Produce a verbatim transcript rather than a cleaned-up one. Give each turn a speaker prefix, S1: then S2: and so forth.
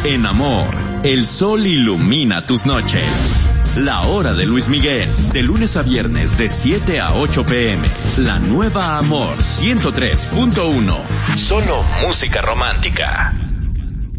S1: En amor, el sol ilumina tus noches. La hora de Luis Miguel, de lunes a viernes de siete a ocho pm. La nueva Amor ciento tres punto uno. Solo música romántica.